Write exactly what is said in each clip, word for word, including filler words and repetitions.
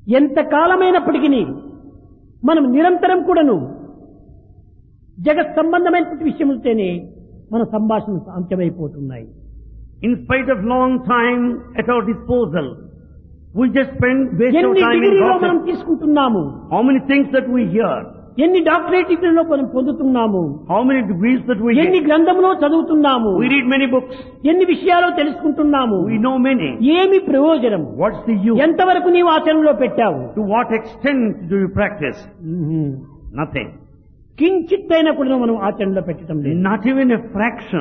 ఎంత కాలమైనప్పటికీ మనం నిరంతరం కూడాను జగత్ సంబంధమైనటువంటి విషయములతోనే మన సంభాషణలు అంత్యమైపోతున్నాయి. In spite of long time at our disposal, we just spend waste of ఎన్ని time in డిగ్రీలో మనం gossip. తీసుకుంటున్నాము, How many things that we hear, ఎన్ని డాక్టరేట్ డిగ్రీలో మనం పొందుతున్నాము, how many degrees that we ఎన్ని get. గ్రంథములో చదువుతున్నాము, We read many books, ఎన్ని విషయాలు తెలుసుకుంటున్నాము, we know many. ఏమి ప్రయోజనం, What's the use? ఎంతవరకు నీవు ఆచరణలో పెట్టావు? To what extent do you practice? Nothing. కించిత్ అయినా కూడా మనం ఆచరణలో పెట్టడం లేదు. Not even a fraction.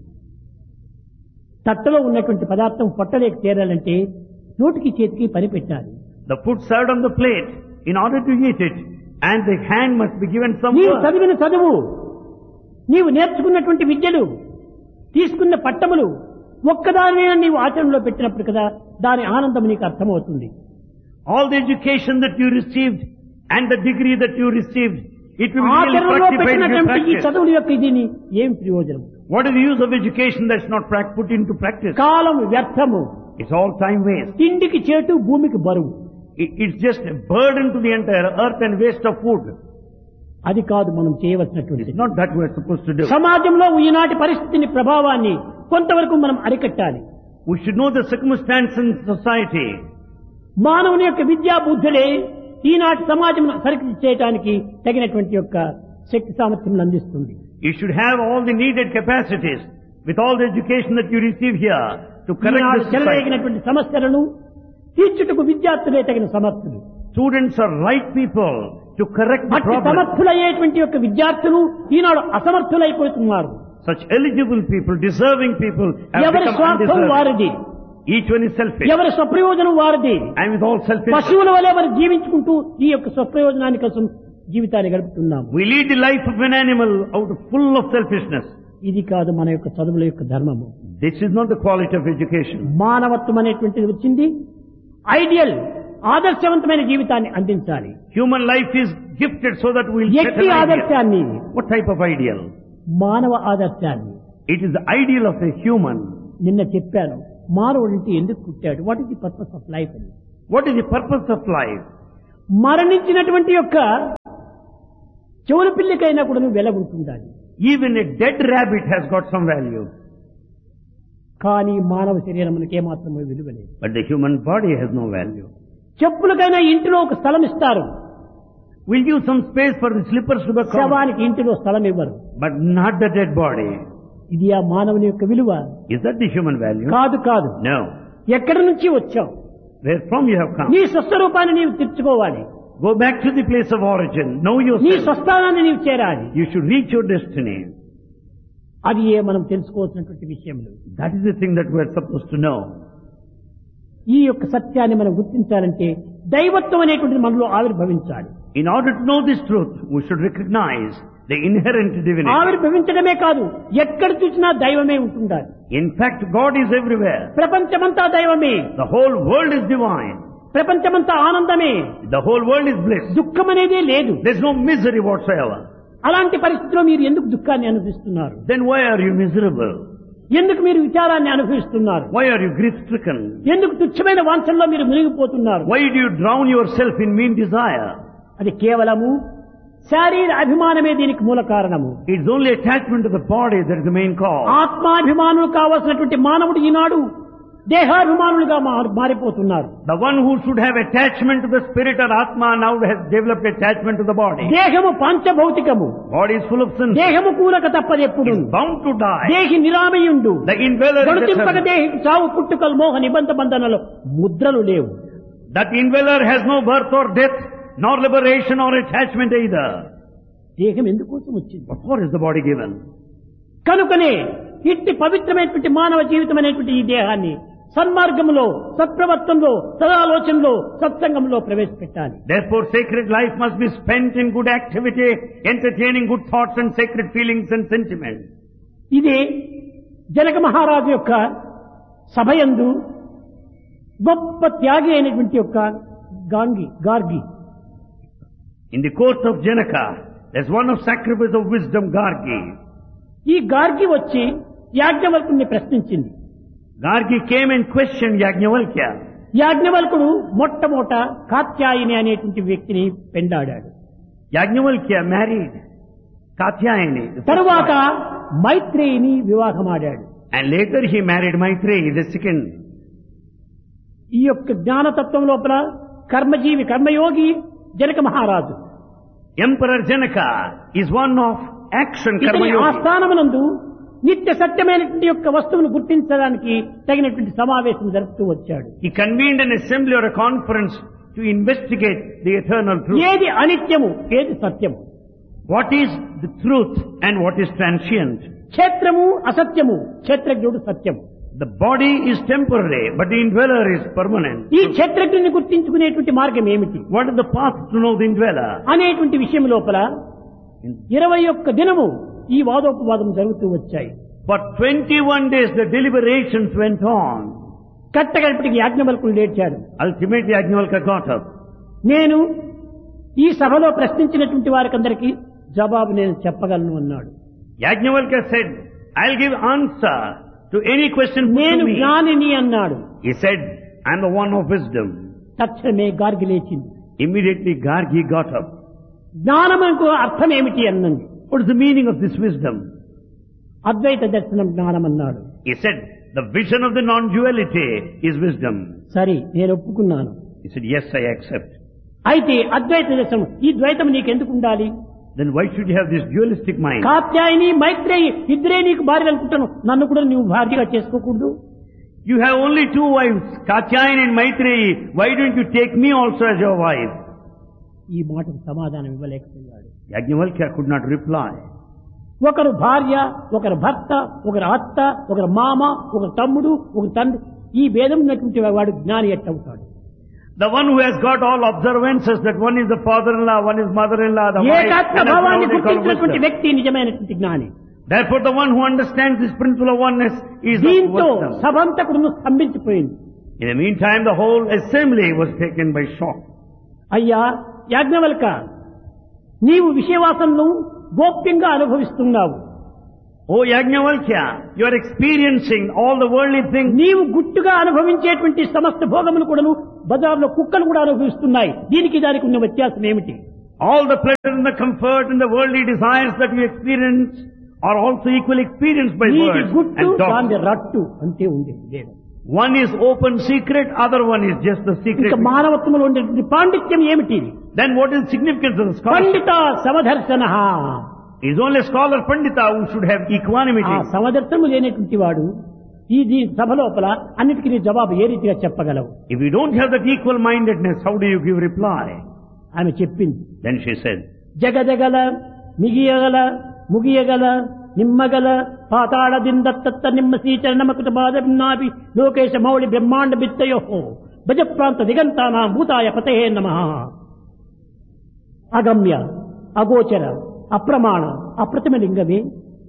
తట్టలో ఉన్నటువంటి పదార్థం పొట్టలేకి చేరాలంటే నోటికి చేతికి పని పెట్టాలి. The food served on the plate, in order to eat it, and the hand must be given some నీవు work. చదివిన చదువు, నీవు నేర్చుకున్నటువంటి విద్యలు, తీసుకున్న పట్టములు ఒక్కదానినైనా నీవు ఆచరణలో పెట్టినప్పుడు కదా దాని ఆనందం నీకు అర్థమవుతుంది. All the education that you received and the degree that you received, it will be really ఆచరణలో fructified if you పెట్టినటువంటి ఈ practice. చదువుల యొక్క ఇది ఏం ప్రయోజనం? What is the use of education that's not prac- put into practice? కాలం వ్యర్థము, It's all time waste. తిండికి చేటు, భూమికి బరువు. It- It's just a burden to the entire earth and waste of food. అది కాదు మనం చేయవలసినటువంటి. It's not that we're supposed to do. సమాజంలో ఈనాటి పరిస్థితిని ప్రభావాన్ని కొంతవరకు మనం అరికట్టాలి. We should know the circumstance in society. మానవుని యొక్క విద్యా బుద్ధులే ఈనాటి సమాజం సరిగ్గా చేయడానికి తగినటువంటి యొక్క శక్తి సామర్థ్యం అందిస్తుంది. You should have all the needed capacities with all the education that you receive here to correct Eenadu the society. చెలరేగినటువంటి సమస్యలను తీర్చుటకు విద్యార్థులే తగిన సమర్థులు. Students are right people to correct the అట్టి problem. సమర్థులయ్యేటువంటి యొక్క విద్యార్థులు ఈనాడు అసమర్థులైపోతున్నారు. Such eligible people, deserving people have ఎవరి become స్వార్థం undeserving. వారిది, Each one is selfish. ఎవరి స్వప్రయోజనం వారిది. And with all selfish, పశువుల వలె మరి జీవించుకుంటూ ఈ యొక్క స్వప్రయోజనాని కోసం జీవితాన్ని గడుపుతున్నాం. we lead the life of an animal out of full of selfishness. ఇది కాదు మన యొక్క చదువుల యొక్క ధర్మము. This is not the quality of education. మానవత్వం అనేటువంటిది వచ్చింది ఐడియల్, ఆదర్శవంతమైన జీవితాన్ని అందించాలి. Human life is gifted so that we'll set వ్యక్తి an ideal. ఆదర్శాన్ని, What type of ideal? మానవ ఆదర్శాన్ని. It is the ideal of a human. నిన్న చెప్పాను, మానవుడింటి ఎందుకు పుట్టాడు, what is the purpose of life అని. What is the purpose of life? మరణించినటువంటి యొక్క చెవుల పిల్లికైనా కూడా నువ్వు వెలగుంటుండాలి. Even a dead rabbit has got some value. కానీ మానవ శరీరం మనకి ఏమాత్రమో విలువ లేదు. But the human body has no value. చెప్పులకైనా ఇంటిలో ఒక స్థలం ఇస్తారు, We'll give some space for the slippers to be covered, శవానికి ఇంటిలో స్థలం ఇవ్వరు. but not the dead body. ఇది ఆ మానవుని యొక్క విలువ Is that the human value? కాదు. కాదు. No. ఎక్కడి నుంచి వచ్చావు? Where from you have come? నీ స్వస్వరూపాన్ని నీవు తెచ్చుకోవాలి. Go back to the place of origin. Know నీ yourself. స్వస్థానాన్ని నీవు చేరాలి. You should reach your destiny. అది ఏ మనం తెలుసుకోవాల్సినటువంటి విషయంలో. That is the thing that we are supposed to know. ఈ యొక్క సత్యాన్ని మనం గుర్తించాలంటే దైవత్వం అనేటువంటిది మనలో ఆవిర్భవించాలి. In order to know this truth, we should recognize the inherent divinity. ఆవిర్భవించడమే కాదు, ఎక్కడ చూసినా దైవమే ఉంటుండాలి. In fact, God is everywhere. ప్రపంచమంతా దైవమే, The whole world is divine. ప్రపంచమంతా ఆనందమే, The whole world is bliss. దుఃఖం అనేదే లేదు. There's no misery whatsoever. అలాంటి పరిస్థితిలో మీరు ఎందుకు దుఃఖాన్ని అనుభవిస్తున్నారు? Then why are you miserable? ఎందుకు మీరు విచారాన్ని అనుభవిస్తున్నారు? Why are you grief-stricken? ఎందుకు తుచ్చమైన వాంఛల్లో మీరు మునిగిపోతున్నారు? Why do you drown yourself in mean desire? అది కేవలము శారీర అభిమానమే దీనికి మూల కారణము. It's only attachment to the body that is the main cause. ఆత్మాభిమానులు కావాల్సినటువంటి మానవుడు ఈనాడు దేహాభిమానులుగా మారి- మారిపోతున్నారు. The one who should have attachment to the spirit or Atma now has developed attachment to the body. దేహము పాంచభౌతికము, Body is full of sin. దేహము కూలక తప్పదెప్పుడు, Is bound to die. దేహి నిరామయుండు, The indweller is గడుతింపక eternal. దేహి చావు పుట్టుకలు మోహ నిబంధ బంధనలు ముద్రలు లేవు. That indweller has no birth or death, nor liberation or attachment either. దేహం ఎందుకోసం వచ్చింది? What for is the body given? కనుకనే ఇట్టి పవిత్రమైనటువంటి మానవ జీవితం అనేటువంటి ఈ దేహాన్ని సన్మార్గంలో, సత్ప్రవర్తనలో, సదాలోచనలో, సత్సంగంలో ప్రవేశపెట్టాలి. Therefore, sacred life must be spent in good activity, entertaining good thoughts and sacred feelings and sentiments. ఇది జనక మహారాజు యొక్క సభయందు గొప్ప త్యాగి అయినటువంటి యొక్క గాంగి Gargi In the court of Janaka, there's one of sacrifice of wisdom, Gargi. ఈ గార్గి వచ్చి యాజ్ఞవల్కుని ప్రశ్నించింది. Gargi came and questioned Yajnavalkya. యాజ్ఞవల్కుడు మొట్టమొదట కాత్యాయని అనేటువంటి వ్యక్తిని పెండాడాడు. Yajnavalkya married Katyayani. తరువాత మైత్రేయిని వివాహమాడాడు. And later he married Maitreyi, the second. ఈ యొక్క జ్ఞానతత్వం లోపల కర్మజీవి కర్మయోగి జనక మహారాజు. Emperor Janaka is one of action ఇతని karma yogi. ఆస్థానమునందు నిత్య సత్యమైనటువంటి యొక్క వస్తువును గుర్తించడానికి తగినటువంటి సమావేశం జరుపుతూ వచ్చాడు. He convened an assembly or a conference to investigate the eternal truth. ఏది అనిత్యము ఏది సత్యము, What is the truth and what is transient? క్షేత్రము అసత్యము, క్షేత్రజ్ఞుడు సత్యము. The body is temporary, but the indweller is permanent. ఈ క్షేత్రజ్ఞుని గుర్తించుకునేటువంటి మార్గం ఏమిటి What is the path to know the indweller? అనేటువంటి విషయం లోపల ఇరవై ఒక్క దినము ఈ వాదోపవాదం జరుగుతూ వచ్చాయి. For twenty-one days the deliberations went on. కట్టగడపటికి యాజ్ఞవల్కుడు లేచాడు. Ultimately Yajnavalkya got up. నేను ఈ సభలో ప్రశ్నించినటువంటి వారికందరికీ జవాబు నేను చెప్పగలను అన్నాడు. Yajnavalkya said, I'll give answer to any question put నేను to me. జ్ఞానిని అన్నాడు. He said, I'm the one of wisdom. తక్షణమే గార్గి లేచింది. Immediately Gargi got up. జ్ఞానమునకు అర్థం ఏమిటి అన్నది. What is the meaning of this wisdom? అద్వైత దర్శనం జ్ఞానం అన్నాడు. He said, the vision of the non-duality is wisdom. సరే నేను ఒప్పుకున్నాను. He said, yes, I accept. అయితే అద్వైత దర్శనం ఈ ద్వైతం నీకెందుకు ఉండాలి? Then why should you have this dualistic mind? Katyayani Maitreyi ఇద్దరే నీకు భార్య అనుకుంటాను, నన్ను కూడా నువ్వు భార్యగా చేసుకోకూడదు. You have only two wives, Katyayani and Maitreyi. Why don't you take me also as your wife? ఈ మాటకు సమాధానం ఇవ్వలేకపోయాడు. Yajnavalkya could not reply. ఒకరు భార్య, ఒకరు భర్త, ఒకరు అత్త, ఒకరు మామ, ఒకరు తమ్ముడు, ఒక తండ్రి, ఈ భేదం ఉన్నటువంటి వాడు జ్ఞాని ఎట్టవుతాడు? The one who has got all observances, that one is the father-in-law, one is mother-in-law, the wife, ఏకాత్మ and భావాన్ని that's how they call గుర్తించినటువంటి wisdom. వ్యక్తి నిజమైనటువంటి జ్ఞాని. Therefore the one who understands this principle of oneness is of దీంతో wisdom. సభంతకుడును స్తంభించిపోయింది. In the meantime, the whole assembly was taken by shock. అయ్యా యాజ్ఞవల్క, నీవు విషయవాసనను గోప్యంగా అనుభవిస్తున్నావు. Oh Yajnavalkya, you are experiencing all the worldly things. నీవు గుట్టుగా అనుభవించేటువంటి సమస్త భోగములు కూడాను బజార్లో కుక్కలు కూడా అనుభవిస్తున్నాయి. దీనికి దానికి ఉన్న వ్యత్యాసం ఏమిటి? All the pleasure and the comfort and the worldly desires that you experience are also equally experienced by నీది birds గుట్టు and దాని dogs. రట్టు అంతే ఉంది. లేదు. One is open secret, other one is just the secret. ఇంకా మానవత్వంలో ఉండేటువంటి పాండిత్యం ఏమిటి? Then what is the significance of the scholarship? Pandit సమదర్శన. He is only a scholar Pandita who should have ఆ equanimity. సమదర్శనము లేనటువంటి వాడు ఈ దీ సభ లోపల అన్నిటికీ నీ జవాబు ఏ రీతిగా చెప్పగలవు? If you don't have that equal mindedness, how do you give reply? ఆమె చెప్పింది. Then she said, జగజగల మిగియగల ముగియగల నిమ్మగల పాతాళ దిందత్త నిమ్మ శ్రీచరణమకుట బాధ విన్నాపి లోకేశ మౌళి బ్రహ్మాండ బిత్తయో భజ ప్రాంత దిగంతానా భూతాయ పతే నమః. అగమ్య అగోచర అప్రమాణ అప్రతిమ లింగమే.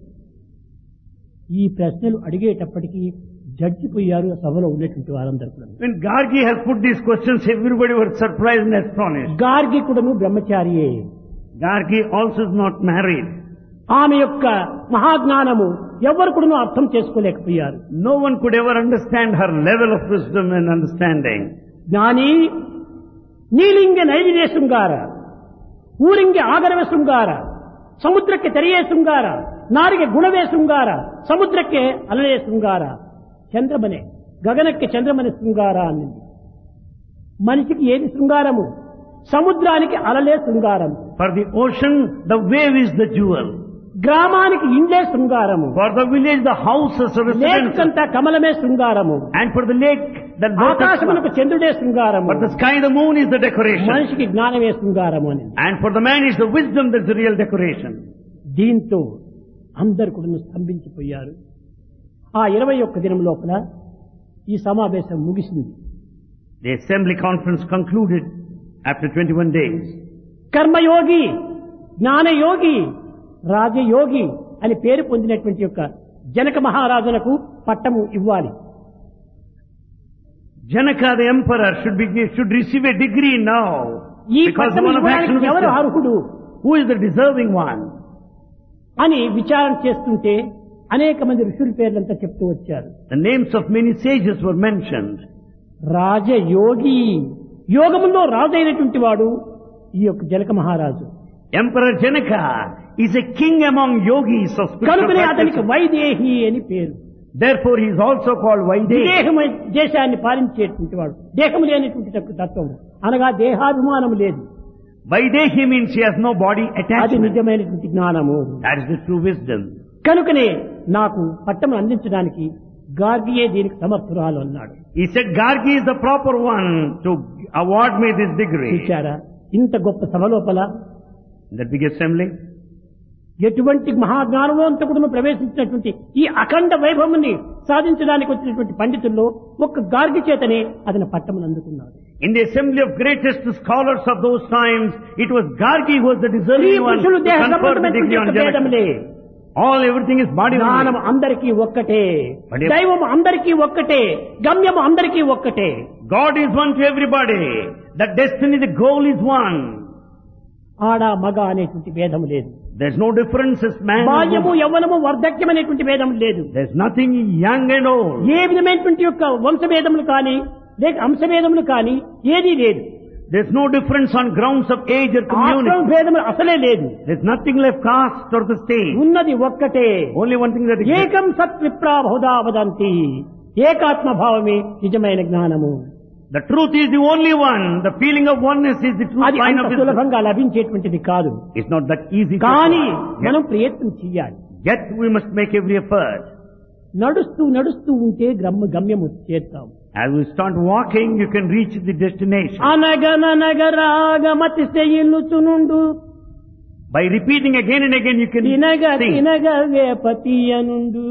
ఈ ప్రశ్నలు అడిగేటప్పటికీ జడ్జిపోయారు సభలో ఉన్నటువంటి వారందరూ కూడా. when Gargi has put these questions, everybody was surprised and astonished. Gargi కూడాను బ్రహ్మచారియే. Gargi also is not married. ఆమె యొక్క మహాజ్ఞానము ఎవరు కూడాను అర్థం చేసుకోలేకపోయారు. No one could ever understand her level of wisdom and understanding. ಜ್ಞಾನಿ ನೀಲಿಂಗೆ ನೈವಿದೆ ಶೃಂಗಾರ, ಊರಿಂಗೆ ಆಗರವೇ ಶೃಂಗಾರ, ಸಮುದ್ರಕ್ಕೆ ತೆರೆಯೇ ಶೃಂಗಾರ, ನಾರಿಗೆ ಗುಣವೇ ಶೃಂಗಾರ, ಸಮುದ್ರಕ್ಕೆ ಅಲಲೇ ಶೃಂಗಾರ, చంద్రమనే గగనಕ್ಕೆ చంద్రమనే శృంగార అన్నది. మనిషికి ఏది శృంగారము? సముద్రానికి అలలే శృంగారం. For the ocean, the wave is the jewel. గ్రామానికి ఇండ్లే శృంగారము. For the village, the houses or lake residences. అంతా కమలమే శృంగారము. And for the lake, the lotus ఆకాశమునకు flower. చంద్రుడే శృంగారము. For the sky, the moon is the decoration. మనిషికి జ్ఞానమే శృంగారము అని. And for the man is the wisdom that's the real decoration. దీంతో అందరు కూడా స్తంభించిపోయారు. ఆ ఇరవై ఒక్క దినం లోపల ఈ సమావేశం ముగిసింది. The assembly conference concluded after twenty-one days. కర్మయోగి, జ్ఞానయోగి, రాజయోగి అని పేరు పొందినటువంటి యొక్క జనక మహారాజులకు పట్టము ఇవ్వాలి. Janaka the emperor should be should receive a degree now. ఈ Because పట్టము one of action ఇవ్వడానికి ఎవరు wisdom. అర్హుడు Who is the deserving one? అని విచారణ చేస్తుంటే అనేక మంది ఋషుల పేర్లంతా చెప్తూ వచ్చారు. The names of many sages were mentioned. రాజయోగి, యోగములో రాజైనటువంటి వాడు ఈ యొక్క జనక మహారాజు. Emperor Janaka is a king among yogis of spiritual కనుకనే అతనికి practice. వైదేహి అని పేరు. Therefore he is also called Vaidehi. దేహం దేశాన్ని పాలించేటువంటి వాడు, దేహం లేనటువంటి తత్వం అనగా దేహాభిమానం లేదు. Vaidehi means he has no body అది attachment. నిజమైనటువంటి జ్ఞానము. That is the true wisdom. కనుకనే నాకు పట్టం అందించడానికి గార్గియే దీనికి సమర్థురాలు అన్నాడు. He said Gargi is the proper one to award me this degree. చూచారా, ఇంత గొప్ప సభ లోపల In that big assembly, ఎటువంటి మహాజ్ఞానవంతకుడును ప్రవేశించినటువంటి ఈ అఖండ వైభవముని సాధించడానికి వచ్చినటువంటి పండితుల్లో ఒక్క గార్గి చేతనే అతని పట్టమును అందుకున్నాడు. in the assembly of greatest scholars of those times, it was Gargi who was the స్త్రీ deserving one to పురుషులు దేహ confer the సంబంధమైనటువంటి degree on యొక్క భేదములే. Janaka. All, everything is body జ్ఞానం only. అందరికీ ఒక్కటే, But if- దైవం అందరికీ ఒక్కటే, గమ్యము అందరికీ ఒక్కటే. God is one to everybody. The destiny, the goal is one. ఆడ మగ అనేటువంటి భేదము లేదు. There's no difference as man or బాల్యము woman. యవ్వనము వార్ధక్యం అనేటువంటి భేదం లేదు. There's nothing young and old. ఏ విధమైనటువంటి యొక్క వంశభేదములు కానీ లేక అంశభేదములు కానీ ఏదీ లేదు. There's no difference on grounds of age or ఆశ్రమ community. భేదములు అసలే లేదు. There's nothing left caste or the state. ఉన్నది ఒక్కటే. Only one thing that exists. ఏకం సత్ విప్రా బహుధా వదంతి. ఏకాత్మ భావమే నిజమైన జ్ఞానము. The truth is the only one. The feeling of oneness is the true అది sign అంత of wisdom. సులభంగా లభించేటువంటిది కాదు. It's not that easy to కానీ acquire. మనం Yet, ప్రయత్నం చేయాలి. yet we must make every effort. నడుస్తూ నడుస్తూ ఉంటే గ్రమ్మ గమ్యము చేస్తాం. As we start walking, you can reach the destination. అనగనగరాగమతి శయిల్లుచునుండు By repeating again and again, you can తినగ sing. తినగ వేపతీయనుండు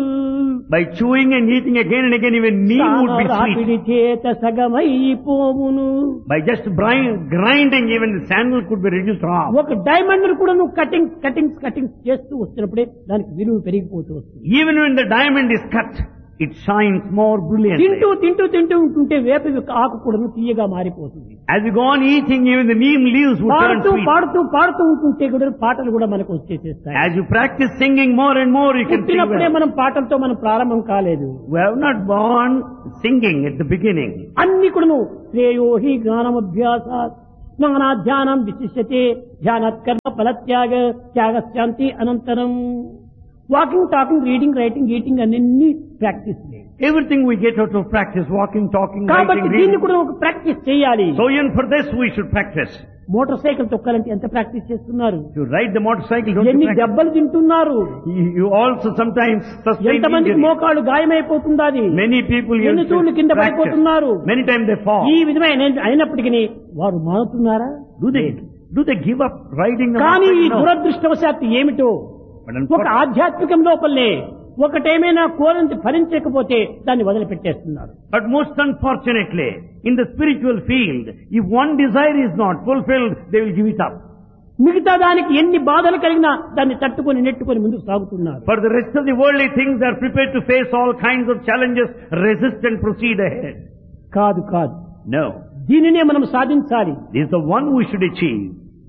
By chewing and eating again and again, even neem would be రాపిడి sweet. చేత సగమైపోవును. By just bri- grinding, even the sandal could be reduced to half. ఒక diamond కూడా నువ్వు cutting cuttings cuttings చేస్తూ వస్తున్నప్పుడే దానికి విలువ పెరిగిపోతూ వస్తుంది. Even when the diamond is cut, it shines more తింటూ brilliantly. తింటూ తింటూ ఉంటుంటే వేప యొక్క ఆకు కూడా తీయగా మారిపోతుంది. As you go on eating, even the neem leaves would turn పాడుతూ sweet. పాడుతూ పాడుతూ ఉంటుంటే కూడా పాటలు కూడా మనకు వచ్చేసేస్తాయి. As you practice singing more and more, you can sing పుట్టినప్పుడే well. మనం పాటలతో మనం ప్రారంభం కాలేదు. We have not born singing at the beginning. అన్ని కూడాను శ్రేయోహి జ్ఞానమభ్యాస జ్ఞానాధ్యానం విశిష్యతే ధ్యానాత్ కర్మ ఫలత్యాగ త్యాగశాంతి అనంతరం. Walking talking reading writing eating అన్ని practice. Everything we get out of practice, walking, talking, కాబట్టి writing, దీన్ని reading. కూడా ఒక ప్రాక్టీస్ చేయాలి. So even for this we should practice. Motor cycle తొక్కాలంటే ఎంత ప్రాక్టీస్ చేస్తున్నారు, To ride the motorcycle, don't ఎన్ని you practice? దెబ్బలు తింటున్నారు, You you also sometimes sustain ఎంతమందికి injury. మోకాళ్ళు గాయమైపోతుంది, Many people ఎన్ని use తూళ్ళు కింద practice. పడిపోతున్నారు. Many times they fall. ఈ విధమైన అయినప్పటికీ వారు మారుతున్నారా? Do they do they give up riding the కానీ ఈ motorcycle? No. దురదృష్టవశాత్తు ఏమిటో But ఒక unfortunately, ఆధ్యాత్మికం లోపలనే ఒకటేమైనా కోరిక ఫలించకపోతే దాన్ని వదిలిపెట్టేస్తున్నారు. but most unfortunately, in the spiritual field, if one desire is not fulfilled, they will give it up. మిగతా దానికి ఎన్ని బాధలు కలిగినా దాన్ని తట్టుకొని నెట్టుకొని ముందుకు సాగుతున్నారు. For the rest of the worldly things, they are prepared to face all kinds of challenges, resist and proceed ahead. కాదు కాదు, No. దీనినే మనం సాధించాలి. This is the one we should achieve.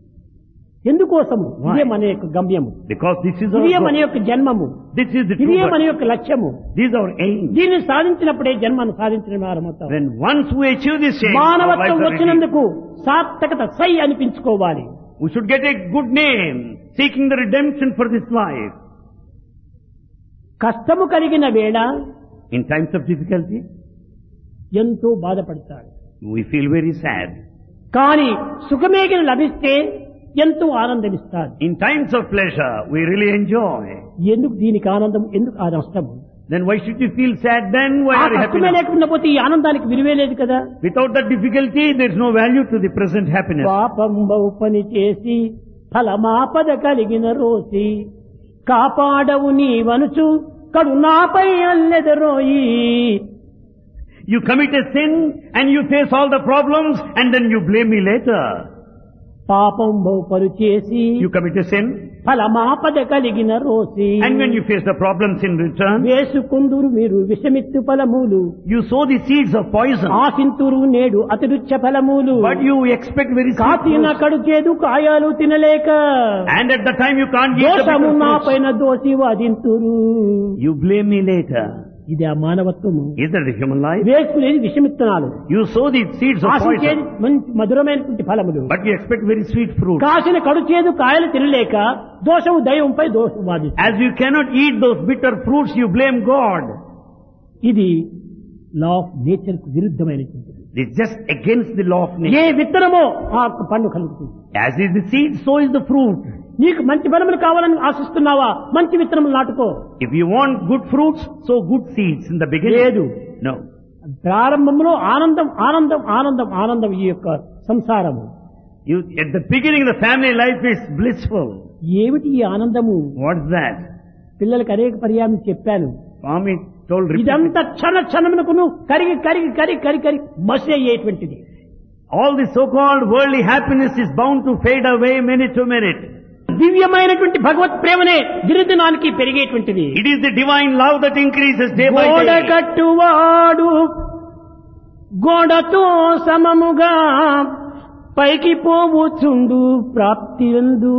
ఎందుకోసము? Why? ఇదే మన యొక్క గమ్యము, Because this is our ఇదే మన goal. యొక్క జన్మము, This is the ఇదే true మన birth. యొక్క లక్ష్యము. This is our aim. దీన్ని సాధించినప్పుడే జన్మను సాధించిన వారమవుతాం. When once we achieve this aim, our మానవత్వం lives are redeemed. వచ్చినందుకు సార్థకత సై అనిపించుకోవాలి. We should get a good name, seeking the redemption for this life. కష్టము కలిగిన వేళ In times of difficulty, ఎంతో బాధపడతాడు. we feel very sad. కానీ సుఖమేగిన లభిస్తే ఎంతో ఆనందమిస్తాడు. In times of pleasure, we really enjoy. ఎందుకు దీనికి ఆనందం, ఎందుకు ఆ నష్టము? Then why should you feel sad then? Why ఆ are you కష్టమే happy? లేకుండా పోతే ఈ ఆనందానికి విలువే లేదు కదా. Without that difficulty, there is no value to the present happiness. పాపంబౌ పని చేసి ఫలమాపద కలిగిన రోసి కాపాడవు నీ వనుచు కడునాపై అల్లెదరోయి. You commit a sin and you face all the problems and then you blame me later. పాపంబౌ పని చేసి You commit a sin ఫలమాపద కలిగిన Rosy and when you face the problems in return, వేసుకుందురు మీరు విషమిత్తు ఫలములు you sow the seeds of poison. ఆశింతురు నేడు అతిరుచ్చ ఫలములు But you expect very sweet కాచిన fruits. కడుచేదు కాయాలు తినలేక And at the time you can't eat the దోషము bitter నా fruits. పైన దోషి వాదింతురు. You blame me later. ఇది ఆ మానవత్వము. Is that the human life? వేసుకునేది విషమిత్తనాలు, You sow these seeds of ఆశించేది poison, మంచి మధురమైనటువంటి ఫలములు. but you expect very sweet fruit. కాసిన కడుచేదు కాయలు తినలేక దోషము దైవంపై దోషం వాదిస్తుంది. As you cannot eat those bitter fruits, you blame God. ఇది లా ఆఫ్ నేచర్ కు విరుద్ధమైనటువంటిది. It's just against the law of A nature. విత్తనమో ఆ పండు కలుగుతుంది. As is the seed, so is the fruit. నీకు మంచి ఫలములు కావాలని ఆశిస్తున్నావా, మంచి విత్తనములు నాటుకో. If you want good fruits, sow good seeds in the beginning. లేదు. No. ప్రారంభంలో ఆనందం ఆనందం ఆనందం ఆనందం ఈ యొక్క సంసారము. You, at the beginning, the family life is blissful. ఏమిటి ఈ ఆనందము? What's that? పిల్లలకు అనేక పర్యాయం చెప్పాను. Swami told repeatedly. ఇదంతా క్షణ క్షణమునకును కరిగి కరిగి కరిగి కరిగి కరిగి మసి అయ్యేటువంటిది. All the so-called worldly happiness is bound to fade away minute to minute. దివ్యమైనటువంటి భగవత్ ప్రేమనే దినదినానికి పెరిగేటువంటిది. It is the divine love that increases day by గోడ day. కట్టువాడు గోడతో సమముగా పైకి పోవచ్చుండు ప్రాప్తి ఎందు.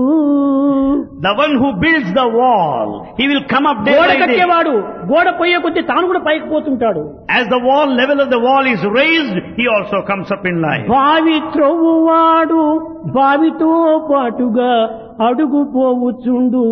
The one who builds the wall, he will come up day గోడ by day. కట్టేవాడు గోడ పోయే కొద్దీ తాను కూడా పైకి పోతుంటాడు. As the wall, level of the wall is raised, he also comes up in life. బావి త్రవ్వువాడు బావితో పాటుగా అడుగు పోవచ్చుండు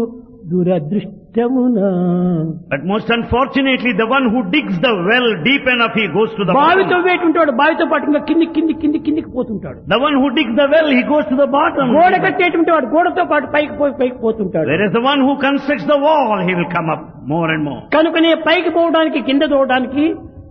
దురదృష్టమునా. But most unfortunately, the one who digs the well deep enough, he goes to the బావితో bottom. వేటుంటాడు, బావితో పాటుగా కింది కింది కింది కిందికి పోతుంటాడు. The one who digs the well, he goes to the bottom. గోడ కట్టేటువంటి వాడు గోడతో పాటు పైకి పోయి పైకి పోతుంటాడు. Whereas the one who constructs the wall, he will come up more and more. కనుకనే పైకి పోవడానికి కింద పోవడానికి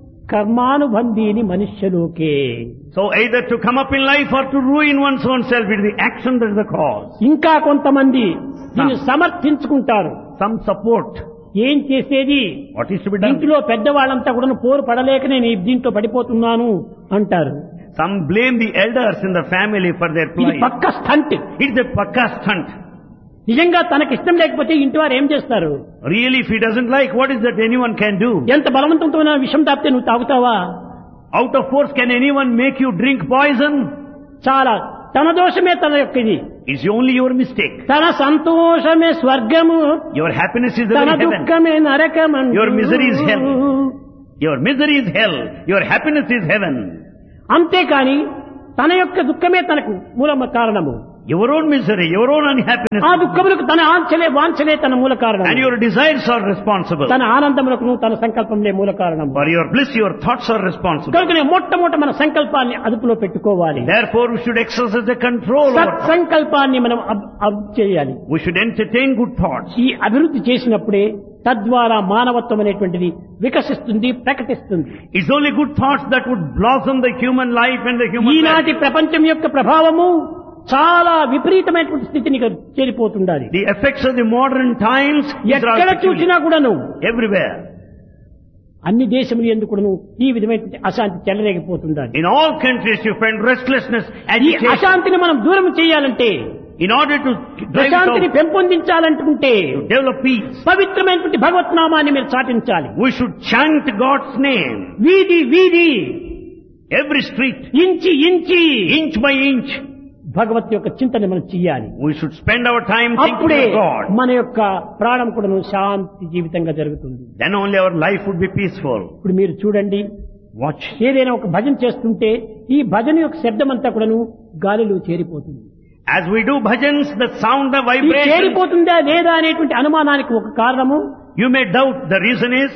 కర్మానుబంధీని మనుష్యలోకే. So either to come up in life or to ruin one's own self, it is the action that is the cause. ఇంకా కొంతమంది దీన్ని సమర్థించుకుంటారు. Some support. ఏం చేసేది? What is to be done? ఇంట్లో పెద్దవాళ్ళంతా కూడా పోరు పడలేక నేను ఈ దీంట్లో పడిపోతున్నాను అంటారు. Some blame the elders in the family for their ఇది plight. పక్క stunt. It's a pakka stunt. నిజంగా తనకి ఇష్టం లేకపోతే ఇంటి వారు ఏం చేస్తారు? Really, if he doesn't like, what is that anyone can do? ఎంత బలవంతంతో విషం తాపితే నువ్వు తాగుతావా? Out of force, can anyone make you drink poison? చాలా తన దోషమే తన యొక్క ఇది. It's only your mistake. తన సంతోషమే స్వర్గము, Your happiness is the తన very heaven. దుఃఖమే నరకమందు. Your misery is hell. Your misery is hell. Your happiness is heaven. అంతేకాని తన యొక్క దుఃఖమే తనకు మూల కారణము. Your own misery, your own unhappiness. ఆ దుఃఖములకు తన ఆంచలే వాంఛలే తన మూల కారణం. And your desires are responsible. తన ఆనందములకు తన సంకల్పంలే మూల కారణం. For your bliss, your thoughts are responsible. కనుకనే మొట్టమొదట మన సంకల్పాన్ని అదుపులో పెట్టుకోవాలి. Therefore, we should exercise the control over సత్ సంకల్పాన్ని మనం అబ్- అబ్ చేయాలి. We should entertain good thoughts. ఈ అభివృద్ధి చేసినప్పుడే తద్వారా మానవత్వం అనేటువంటిది వికసిస్తుంది, ప్రకటిస్తుంది. It's only good thoughts that would blossom the human life and the human ఈనాటి life. ప్రపంచం యొక్క ప్రభావము చాలా విపరీతమైనటువంటి స్థితిని చేరిపోతుండాలి. The effects of the modern times is ఎక్కడ చూసినా కూడాను everywhere. అన్ని దేశములు ఎందుకు కూడాను ఈ విధమైనటువంటి అశాంతి చెలరేగిపోతుండాలి. In all countries you find restlessness, ఈ agitation. అశాంతిని మనం దూరం చేయాలంటే, In order to drive it ప్రశాంతిని out, పెంపొందించాలంటుంటే to develop peace, పవిత్రమైనటువంటి భగవత్నామాన్ని మీరు చాటించాలి. we should chant God's name. వీధి వీధి, Every street, inch inch inch by inch, భగవత్ యొక్క చింతన మనం చెయ్యాలి. we should spend our time thinking అప్పుడే of God. మన యొక్క ప్రాణం కూడాను శాంతి జీవితంగా జరుగుతుంది. Then only our life would be peaceful. ఇప్పుడు మీరు చూడండి, Watch. ఏదైనా ఒక భజన చేస్తుంటే ఈ భజన యొక్క శబ్దం అంతా కూడాను గాలిలో చేరిపోతుంది. As we do bhajans, the sound, the ఈ vibration, చేరిపోతుందా లేదా అనేటువంటి అనుమానానికి ఒక కారణము, you may doubt. The reason is,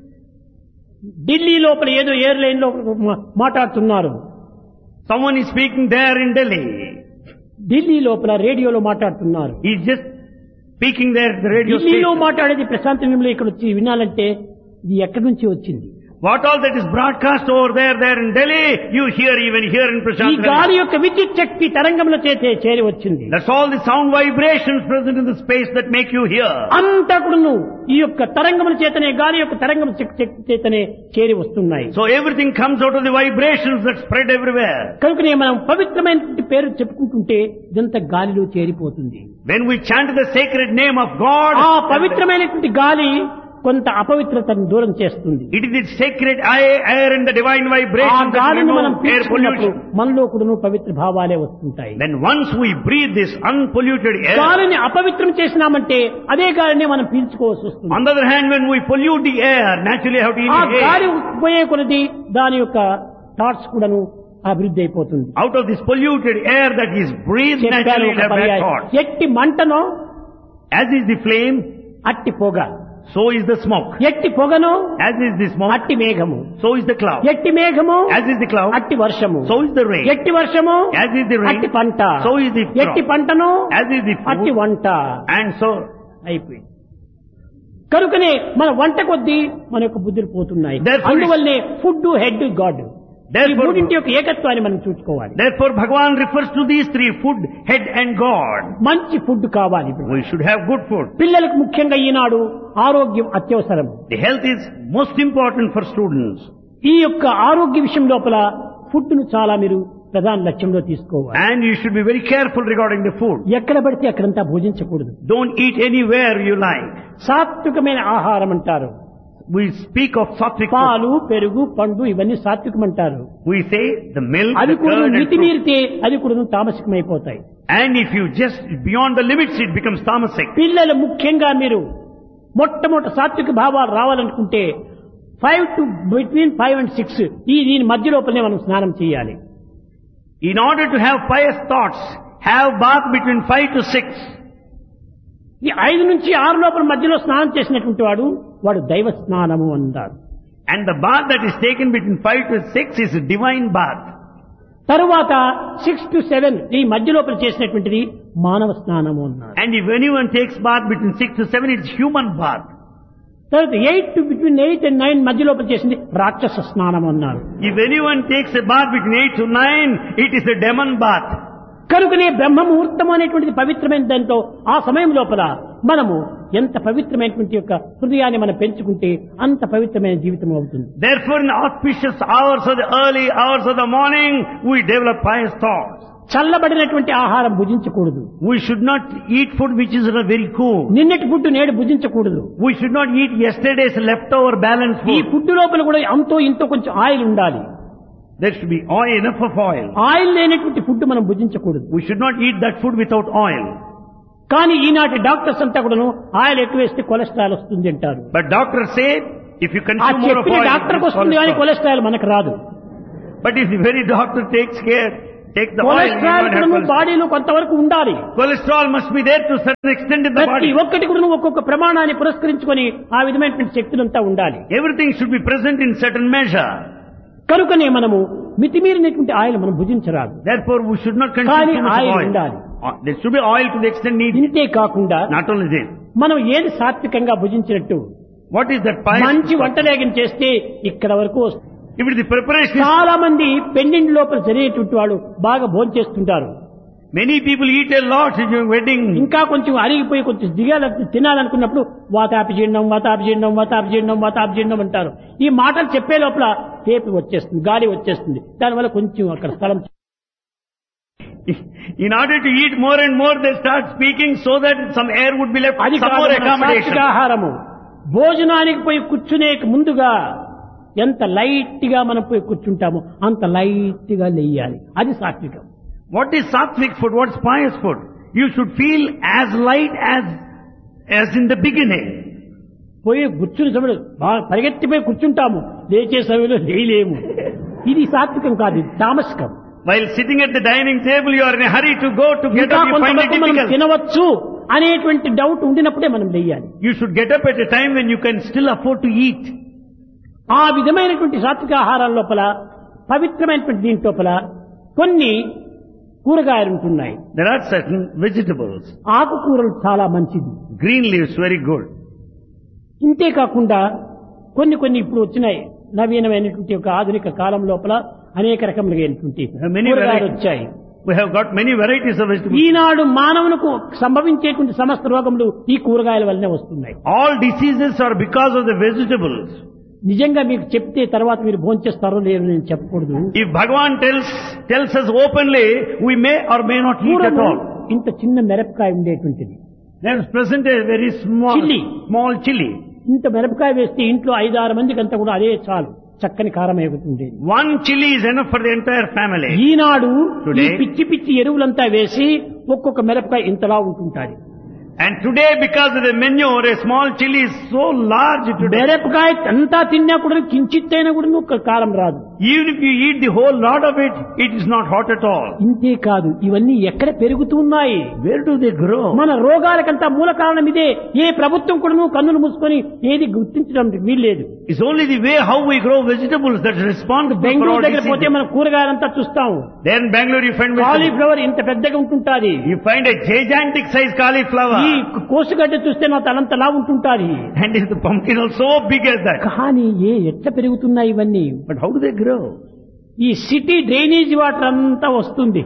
Delhi లోపల ఏదో ఎయిర్లైన్ లో మా- మాట్లాడుతున్నారు. someone is speaking there in Delhi. Delhi లోపల రేడియోలో మాట్లాడుతున్నారు. He's just speaking there at the radio ఢిల్లీలో station. మాట్లాడేది ప్రశాంత్ నిలయంలో ఇక్కడ వచ్చి వినాలంటే ఇది ఎక్కడి నుంచి వచ్చింది? What all that is broadcast over there, there in Delhi, you hear even here in ఈ Prashant. గాలి యొక్క విద్యుత్ శక్తి తరంగముల చేతే చేరి వచ్చింది. That's all the sound vibrations present in the space that make you hear. అంతా కూడాను ఈ యొక్క తరంగముల చేతనే, గాలి యొక్క తరంగముల శక్తి శక్తి చేతనే చేరి వస్తున్నాయి. So everything comes out of the vibrations that spread everywhere. కనుకనే మనం పవిత్రమైనటువంటి పేరు చెప్పుకుంటుంటే ఇదంతా గాలిలో చేరిపోతుంది. When we chant the sacred name of God, ఆ పవిత్రమైనటువంటి గాలి కొంత అపవిత్రతను దూరం చేస్తుంది. It is the sacred air and the divine ఆ vibration that గాలిని మనం remove air పీల్చుకున్నప్పుడు pollution. మనలో కూడా పవిత్ర భావాలే వస్తుంటాయి. Then once we breathe this unpolluted air, గాలిని అపవిత్రం చేసినామంటే అదే గాలిని మనం పీల్చుకోవాల్సి వస్తుంది. on the other hand, when we pollute the air, naturally have to ఆ గాలి inhale. పోయే కొలది దాని యొక్క థాట్స్ కూడాను అభివృద్ధి అయిపోతుంది. Out of this polluted air that is breathed, చెప్పాను naturally ఒక have bad పర్యాయం. thoughts. ఎట్టి మంటనో As is the flame, అట్టి పొగ, so is the smoke. ఎట్టి పొగను As is the smoke, అట్టి మేఘము, so is the cloud. ఎట్టి మేఘము As is the cloud, అట్టి వర్షము, so is the rain. ఎట్టి వర్షము As is the rain, అట్టి పంట, so is the crop. ఎట్టి పంటను As is the అట్టి food, వంట and so అయిపోయింది. కనుకనే మన వంట కొద్దీ మన యొక్క బుద్ధులు పోతున్నాయి. Therefore- అందువల్లనే ఫుడ్ హెడ్ గాడ్, ఈ Therefore- మూడింటి యొక్క ఏకత్వాన్ని మనం చూసుకోవాలి. Therefore, Bhagavan refers to these three: food, head, and God. మంచి ఫుడ్ కావాలి. We should have good food. పిల్లలకు ముఖ్యంగా ఈనాడు ఆరోగ్యం అత్యవసరం. The health is most important for students. ఈ యొక్క ఆరోగ్య విషయం లోపల ఫుడ్ ను చాలా మీరు ప్రధాన లక్ష్యంలో తీసుకోవాలి. And you should be very careful regarding the food. ఎక్కడ పడితే అక్కడంతా భోజించకూడదు. Don't eat anywhere you like. సాత్వికమైన ఆహారం అంటారు. We speak of sattvic food. పాలు, పెరుగు, పండు ఇవన్నీ సాత్వికం అంటారు. We say the milk, అది the కూడా curd, and fruit. మితిమీరితే అది కూడా తామసికమైపోతాయి. And if you just beyond the limits, it becomes tamasic. పిల్లలు ముఖ్యంగా మీరు మొట్టమొదటి సాత్విక భావాలు రావాలనుకుంటే five to between five and six ఈ దీని మధ్య లోపలనే మనం స్నానం చేయాలి. In order to have pious thoughts, have bath between five to six. ఈ ఐదు నుంచి ఆరు లోపల మధ్యలో స్నానం చేసినటువంటి వాడు వాడు దైవ స్నానము అన్నారు. And the bath that is taken between five to six is a divine bath. తరువాత సిక్స్ టు సెవెన్ ఈ మధ్య లోపల చేసినటువంటిది మానవ స్నానము అన్నారు. And if anyone takes bath between six to seven, it's human bath. తర్వాత eight to between eight and nine మధ్య లోపల చేసింది రాక్షస స్నానం అన్నారు. If anyone takes a bath between eight to nine, it is a demon bath. కనుకనే బ్రహ్మ ముహూర్తం అనేటువంటిది పవిత్రమైన దాంతో ఆ సమయం లోపల మనము ఎంత పవిత్రమైనటువంటి యొక్క హృదయాన్ని మనం పెంచుకుంటే అంత పవిత్రమైన జీవితం అవుతుంది. Therefore, in the auspicious hours of the early hours of the morning, we develop pious thoughts. చల్లబడినటువంటి ఆహారం భుజించకూడదు. We should not eat food which is very cool. నిన్నటి ఫుడ్ నేడు భుజించకూడదు. We should not eat yesterday's leftover balanced ఈ food. Food లోపల కూడా అంతో ఇంతో కొంచెం oil ఉండాలి. There should be oil, enough of oil. Oil లేనటువంటి ఫుడ్ మనం భుజించకూడదు. We should not eat that food without oil. కానీ ఈనాటి డాక్టర్స్ అంతా కూడాను ఆయిల్ ఎక్కువ వేస్తే కొలెస్ట్రాల్ వస్తుంది అంటారు. But doctors say, if you ఆ consume more of చెప్పిన oil, డాక్టర్కి it is వస్తుంది కానీ cholesterol. కొలెస్ట్రాల్ మనకు రాదు. But if the very doctor takes care, take the oil, you cholesterol don't have కూడా cholesterol. బాడీలో కొంతవరకు ఉండాలి. Cholesterol must be there to a certain extent in the ప్రతి body. ఒక్కటి కూడా ఒక్కొక్క ప్రమాణాన్ని పురస్కరించుకొని ఆ విధమైనటువంటి శక్తులంతా ఉండాలి. Everything should be present in certain measure. కనుకనే మనము మితిమీరినటువంటి ఆయిల్ మనం భుజించరాదు. Therefore, we should not consume కానీ too much of oil oil. ఉండాలి. Uh, There should be oil to the extent needed. ఇంతే కాకుండా Not only this. మనం ఏది సాత్వికంగా భుజించినట్టు What is that pious? మంచి వంటలేగం చేస్తే ఇక్కడ వరకు వస్తుంది. If it is the preparation, is- చాలా మంది పెండింగ్ లోపల జరిగేటువంటి వాళ్ళు బాగా భోంచేస్తుంటారు. many people eat a lot during wedding. ఇంకా కొంచెం అరిగిపోయి కొంచెం దిగాల తినాలనుకున్నప్పుడు వాతాపి జీర్ణం వాతాపి జీర్ణం వాతాపి జీర్ణం వాతాపి జీర్ణం అంటారు. ఈ మాటలు చెప్పే లోపల తేపి వచ్చేస్తుంది, గాలి వచ్చేస్తుంది. దానివల్ల కొంచెం అక్కడ స్థలం. In order to eat more and more, they start speaking so that some air would be left, అది some కాదు more మన accommodation. సాత్విక ఆహారము. భోజనానికి పోయి కూర్చునే ముందుగా ఎంత లైట్ గా మనం పోయి కూర్చుంటామో అంత లైట్ గా లేయాలి. అది సాత్వికం. What is sattvic food? What is pious food? You should feel as light as as in the beginning. పోయి కూర్చుని సమయంలో బాగా పరిగెత్తిపోయి కూర్చుంటాము, లేచే సమయంలో లేయలేము. ఇది సాత్వికం కాదు, ఇది తామసికం. While sitting at the dining table, you are in a hurry to go to get ఇంకా up. You find it కొంతవరకు మనం difficult. తినవచ్చు అనేటువంటి డౌట్ ఉండినప్పుడే మనం లేయాలి. You should get up at a time when you can still afford to eat. ఆ విధమైనటువంటి సాత్విక ఆహారం లోపల పవిత్రమైనటువంటి దీని లోపల కొన్ని కూరగాయలు ఉంటున్నాయి. There are certain vegetables. ఆకుకూరలు చాలా మంచిది. Green leaves, very good. ఇంతే కాకుండా కొన్ని కొన్ని ఇప్పుడు వచ్చినాయి నవీనమైనటువంటి ఒక ఆధునిక కాలం లోపల అనేక రకములైనటువంటి Many కూరగాయలు varieties. వచ్చాయి. We have got many varieties of vegetables. ఈనాడు మానవునికి సంభవించేటువంటి సమస్త రోగములు ఈ కూరగాయల వల్లనే వస్తున్నాయి. All diseases are because of the vegetables. నిజంగా మీకు చెప్తే తర్వాత మీరు భోంచేస్తారో లేదో నేను చెప్పకూడదు. If Bhagavan tells tells us openly, we may or may not eat at పూర్వము all. ఇంత చిన్న మిరపకాయ ఉండేటువంటిది. There is present a very small Chilli. small chili. ఇంత మిరపకాయ వేస్తే ఇంట్లో ఐదారు మందికి అంతా కూడా అదే చాలు, చక్కని కారం ఎగుతుంది. One chili is enough for the entire family. ఈనాడు ఈ Today- పిచ్చి పిచ్చి ఎరువులంతా వేసి ఒక్కొక్క మిరపకాయ ఇంతలా ఉంటుంటాది. And today, because of the manure, a small chili is so large today. మిరపకాయ అంతా తిన్నా కూడా కించిత్తైనా కూడా ఒక కారం రాదు. Even if you eat the whole lot of it, it is not hot at all. ఇంతే కాదు, ఇవన్నీ ఎక్కడ పెరుగుతున్నాయి? Where do they grow? మన రోగాలకంతా మూల కారణం ఇదే. ఏ ప్రభుత్వం కూడా కన్నులు మూసుకొని ఏది గుర్తించడం వీల్లేదు. It's only the way how we grow vegetables that respond to Bengaluru దగ్గర పోతే diseases. మన కూరగాయలంతా చూస్తాము. Then Bangalore you find vegetables. Cauliflower ఇంత పెద్దగా ఉంటుంటాది. You find a gigantic size cauliflower. ఈ కోసుగడ్డ చూస్తే నా తలంతలా ఉంటుంటాది. And the pumpkin is so big as that. కానీ ఏ ఎట్లా పెరుగుతున్నాయి ఇవన్నీ? But how do they grow? ఈ సిటీ డ్రైనేజ్ వాటర్ అంతా వస్తుంది.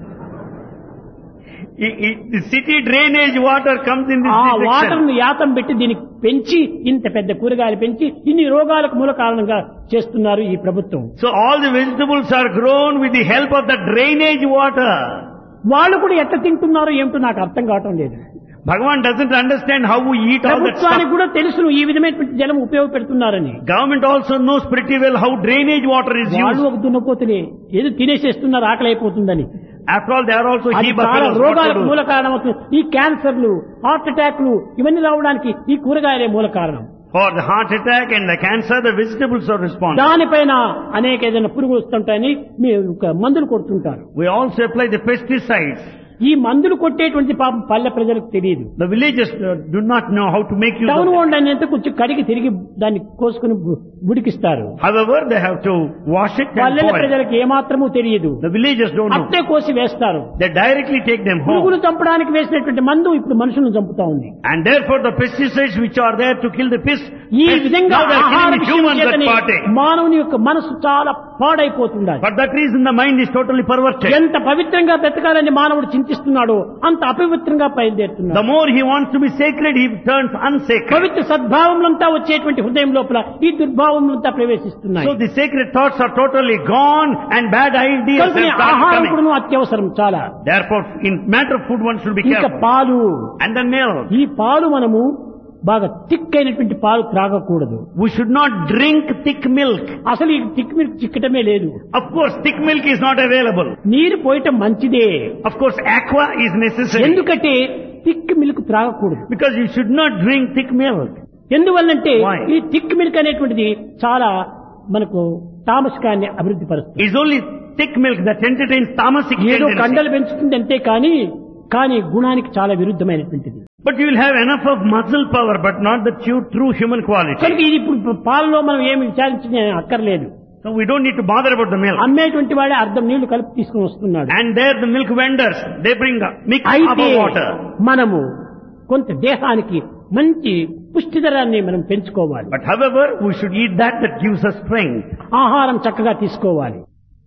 I- I- The city drainage water comes in this ఆ direction. వాటర్ ను యాతం పెట్టి దీనికి పెంచి ఇంత పెద్ద కూరగాయలు పెంచి ఇన్ని రోగాలకు మూల కారణంగా చేస్తున్నారు ఈ ప్రభుత్వం. So all the vegetables are grown with the help of the drainage water. వాళ్ళు కూడా ఎట్లా తింటున్నారో ఏమిటో నాకు అర్థం కావటం లేదు. Bhagavan doesn't understand how we eat all that ప్రభుత్వానికి stuff. కూడా తెలుసును ఈ విధమైనటువంటి జలం ఉపయోగపెడుతున్నారని. Government also knows pretty well how drainage water is వాళ్ళు used. ఒక దున్నపోతులే ఏదో తినేసేస్తున్నారు ఆకలి అయిపోతుందని. After all, they are also అది he చాలా buffaloes. రోగాలకు What మూల to do? కారణం అవుతుంది. ఈ క్యాన్సర్లు, హార్ట్ అటాక్లు ఇవన్నీ రావడానికి ఈ కూరగాయలే మూల కారణం. For the heart attack and the cancer, the vegetables are responsible. దానిపైన అనేక ఏదైనా పురుగులు వస్తుంటాయని మీరు ఒక మందులు కొడుతుంటారు. We also apply the pesticides. ఈ మందులు కొట్టేటువంటి పాపం పల్లె ప్రజలకు తెలియదు. The villagers uh, do not know how to make use of town them. Old అనేంత కొంచెం కడిగి తిరిగి దాన్ని కోసుకుని గు- గుడికిస్తారు. However, they have to wash it and పల్లెల boil. ప్రజలకు ఏమాత్రము తెలియదు. The villagers don't know. అట్టే కోసి వేస్తారు. They directly take them home. పురుగులు చంపడానికి వేసినటువంటి మందు ఇప్పుడు మనుషులను చంపుతా ఉంది. And therefore the pesticides which are there to kill the pest, ఈ విధంగా now they are ఆహార killing the విషయం humans that చేతనే partake. మానవుని యొక్క మనసు చాలా పాడైపోతుంది. For that reason the mind is totally perverted. ఎంత పవిత్రంగా బ్రతకాలని మానవుడు చింతిస్తున్నాడో అంత అపవిత్రంగా The బయలుదేరుతున్నాడు. more he wants to be sacred, he turns unsacred. పవిత్ర సద్భావములంతా వచ్చేటువంటి హృదయం లోపల ఈ దుర్భావములంతా ప్రవేశిస్తున్నాయి. So the sacred thoughts are totally gone and bad ideas have కనుకనే started ఆహారం coming. కూడా అత్యవసరం చాలా. Therefore, in matter of food, one should be ఇంకా careful. పాలు, And the milk. ఈ పాలు మనము బాగా థిక్ అయినటువంటి పాలు త్రాగకూడదు. We should not drink thick milk. అసలు ఈ థిక్ మిల్క్ చిక్కటమే లేదు. Of course, thick milk is not available. నీరు పోయటం మంచిదే. Of course, aqua is necessary. ఎందుకంటే thick milk త్రాగకూడదు. Because you should not drink thick milk. ఎందువల్లంటే Why? ఈ థిక్ మిల్క్ అనేటువంటిది చాలా మనకు తామసికాన్ని అభివృద్ధి పరుస్తుంది. It's only thick milk that entertains tamasic ఏదో tendency. కండలు పెంచుతుంది అంతే కానీ కానీ గుణానికి చాలా విరుద్ధమైనటువంటిది. But you will have enough of muscle power, but not the true, true human quality. కనుక ఇది ఇప్పుడు పాలలో మనం ఏమి విచారించిన అక్కర్లేదు. So we don't need to bother about the milk. అమ్మేటువంటి వాడే అర్ధం నీళ్లు కలిపి తీసుకుని వస్తున్నాడు. And there the milk vendors, they bring a mix అయితే of water. మనము కొంత దేహానికి మంచి పుష్టిధరాన్ని మనం పెంచుకోవాలి. But however, we should eat that that gives us strength. ఆహారం చక్కగా తీసుకోవాలి.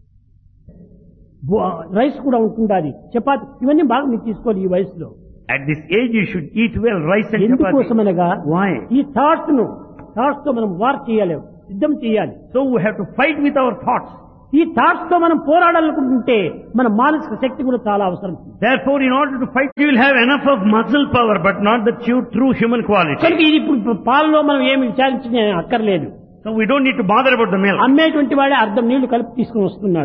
బో- రైస్ కూడా ఉంటుండాలి, చపాతి ఇవన్నీ బాగా మీరు తీసుకోవాలి ఈ వయసులో. At this age, you should eat well rice and chapati. ఎందుకోసమనగా Why? ఈ థాట్స్ ను థాట్స్ తో మనం వార్ చేయాలి, సిద్ధం చేయాలి. So we have to fight with our thoughts. ఈ థాట్స్ తో మనం పోరాడాలనుకుంటుంటే మన మానసిక శక్తి కూడా చాలా అవసరం. Therefore, in order to fight, you will have enough of muscle power, but not the true, true human quality. కనుక ఇది ఇప్పుడు పాలలో మనం ఏమి విచారించిన అక్కర్లేదు. So we don't need to bother about the milk. అమ్మేటువంటి వాడే అర్ధం నీళ్లు కలిపి తీసుకుని వస్తున్నాడు.